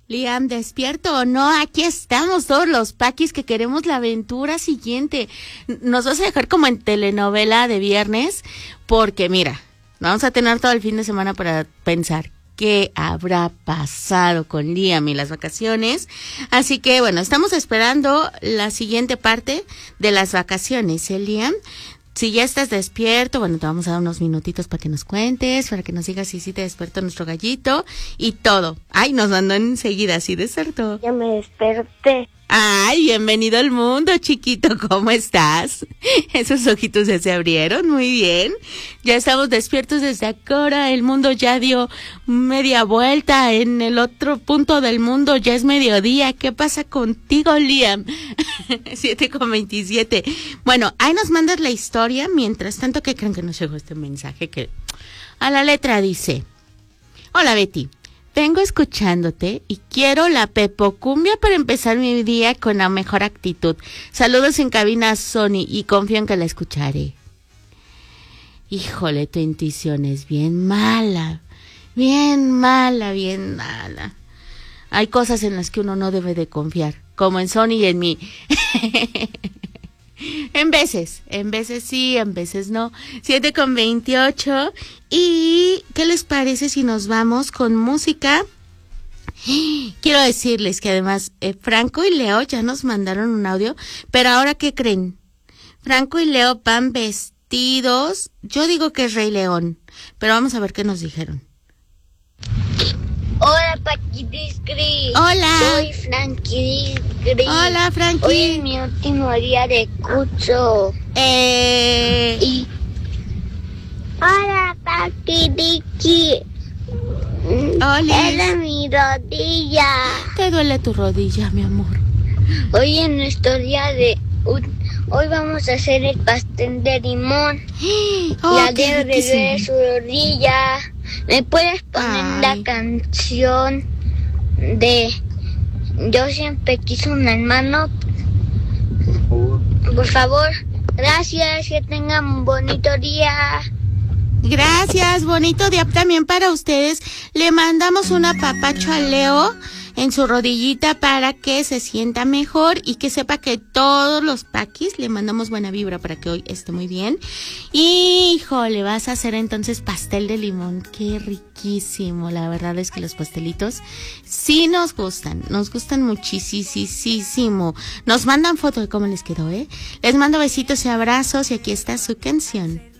Liam, ¿despierto o no? Aquí estamos todos los paquis que queremos la aventura siguiente. Nos vas a dejar como en telenovela de viernes, porque mira, vamos a tener todo el fin de semana para pensar qué habrá pasado con Liam y las vacaciones. Así que bueno, estamos esperando la siguiente parte de las vacaciones, ¿eh, Liam? Si ya estás despierto, bueno, te vamos a dar unos minutitos para que nos cuentes, para que nos digas si sí te despertó nuestro gallito y todo. Ay, nos mandó enseguida, sí despertó. Ya me desperté. Ay, bienvenido al mundo, chiquito, ¿cómo estás? Esos ojitos ya se abrieron, muy bien. Ya estamos despiertos desde ahora, el mundo ya dio media vuelta, en el otro punto del mundo ya es mediodía. ¿Qué pasa contigo, Liam? 7:27. Bueno, ahí nos mandas la historia, mientras tanto, ¿qué creen que nos llegó este mensaje? Que a la letra dice: hola, Betty. Vengo escuchándote y quiero la pepocumbia para empezar mi día con la mejor actitud. Saludos en cabina, Sony, y confío en que la escucharé. Híjole, tu intuición es bien mala, bien mala, bien mala. Hay cosas en las que uno no debe de confiar, como en Sony y en mí. En veces sí, en veces no. 7:28. ¿Y qué les parece si nos vamos con música? Quiero decirles que además Franco y Leo ya nos mandaron un audio, pero ahora ¿qué creen? Franco y Leo van vestidos, yo digo que es Rey León, pero vamos a ver qué nos dijeron. Hola, Paquidiscri. Hola. Soy Frankie Discri. Hola, Frankie. Hoy es mi último día de curso. Y... Hola, Paquidiscri. Hola. Era mi rodilla. ¿Te duele tu rodilla, mi amor? Hoy es nuestro día de... Hoy vamos a hacer el pastel de limón. Oh, la de duele su rodilla. ¿Me puedes poner la canción de Yo siempre quise un hermano? Por favor, gracias, que tengan un bonito día. Gracias, bonito día también para ustedes. Le mandamos un apapacho a Leo en su rodillita para que se sienta mejor y que sepa que todos los paquis le mandamos buena vibra para que hoy esté muy bien. Híjole, vas a hacer entonces pastel de limón. Qué riquísimo. La verdad es que los pastelitos sí nos gustan muchísimo. Nos mandan foto de cómo les quedó, ¿eh? Les mando besitos y abrazos y aquí está su canción.